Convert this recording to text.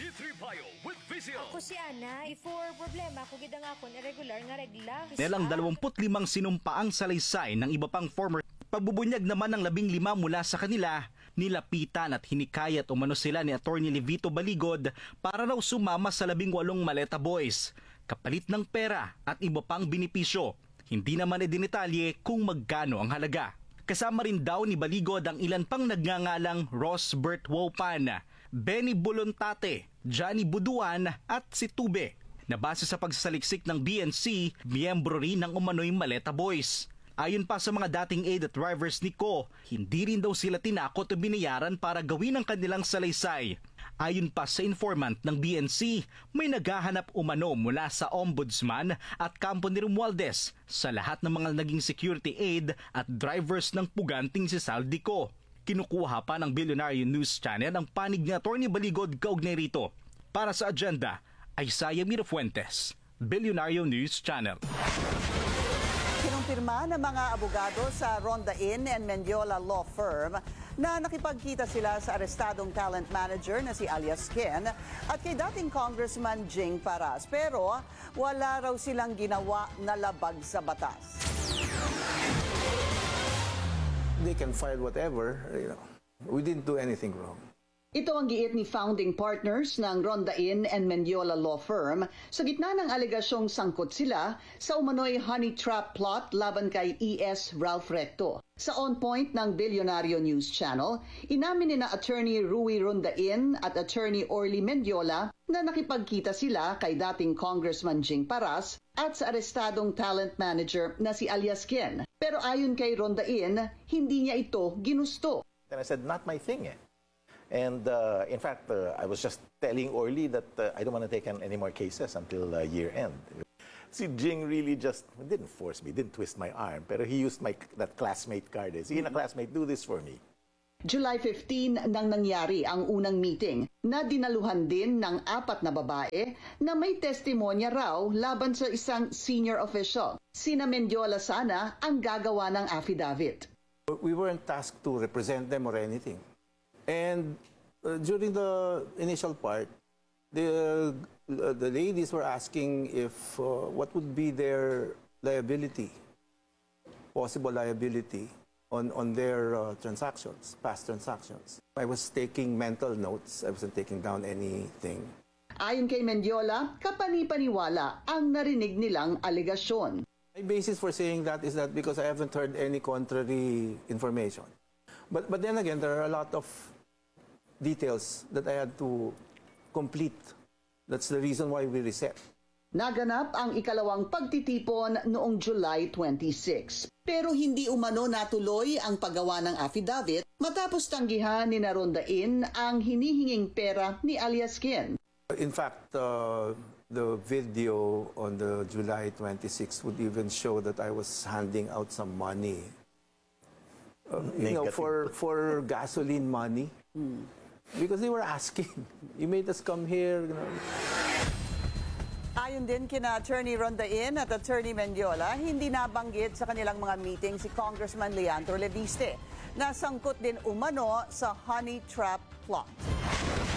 G3 Bio with Vizio. Ako si Ana, before problema ko gid ang akon irregular nga regla. Nilang 25 sinumpaang salaysay ng iba pang former. Pagbubunyag naman ng 15 mula sa kanila, nilapitan at hinikayat umano sila ni Attorney Levito Baligod para raw sumama sa 18 Maleta Boys, kapalit ng pera at iba pang benepisyo. Hindi naman idinitalye kung magkano ang halaga. Kasama rin daw ni Baligod ang ilan pang nagngangalang Rosbert Wopan, Benny Bolontate, Johnny Buduan at si Tube, na base sa pagsasaliksik ng BNC, miyembro rin ng umano'y Maleta Boys. Ayon pa sa mga dating aid at drivers ni Ko, hindi rin daw sila tinakot o binayaran para gawin ang kanilang salaysay. Ayon pa sa informant ng BNC, may naghahanap umano mula sa Ombudsman at kampo ni Romualdez sa lahat ng mga naging security aid at drivers ng puganting si Saldico. Kinukuha pa ng Billionaire News Channel ang panig ni Attorney Baligod kaugnay rito. Para sa agenda, Isaiah Mirafuentes, Billionaire News Channel. Kinumpirma ng mga abogado sa Ronda Inn and Mendiola Law Firm na nakipagkita sila sa arestadong talent manager na si Alias Ken at kay dating Congressman Jing Paras. Pero wala raw silang ginawa na labag sa batas. They can file whatever, we didn't do anything wrong. Ito ang giit ni founding partners ng Ronda Inn and Mendiola Law Firm sa gitna ng alegasyong sangkot sila sa umano'y honey trap plot laban kay E.S. Ralph Recto. Sa On Point ng Billionaire News Channel, inamin ni na Attorney Rui Rondain at Attorney Orly Mendiola na nakipagkita sila kay dating Congressman Jing Paras at sa arestadong talent manager na si Alias Ken. Pero ayon kay Rondain, hindi niya ito ginusto. And I said, not my thing. And in fact, I was just telling Orly that I don't want to take any more cases until year end. Si Jing really just didn't force me, didn't twist my arm, pero he used that classmate card. Sige na classmate, do this for me. July 15 nang nangyari ang unang meeting na dinaluhan din ng 4 na babae na may testimonya raw laban sa isang senior official. Sina Mendiola sana ang gagawa ng affidavit. We weren't tasked to represent them or anything. And during the initial part, the ladies were asking if what would be their liability, possible liability on their transactions, past transactions. I was taking mental notes. I wasn't taking down anything. Ayon kay Mendiola, kapani-paniwala ang narinig nilang alegasyon. My basis for saying that is that because I haven't heard any contrary information. But then again, there are a lot of details that I had to complete. That's the reason why we reset. Naganap ang ikalawang pagtitipon noong July 26. Pero hindi umano natuloy ang paggawa ng affidavit matapos tanggihan ni Rondain ang hinihinging pera ni Alias Ken. In fact, the video on the July 26 would even show that I was handing out some money. For gasoline money. Because they were asking, you made us come here. Ayon din kina Attorney Rondain at Attorney Mendiola, hindi nabanggit sa kanilang mga meeting si Congressman Leandro Leviste na sangkot din umano sa honey trap plot.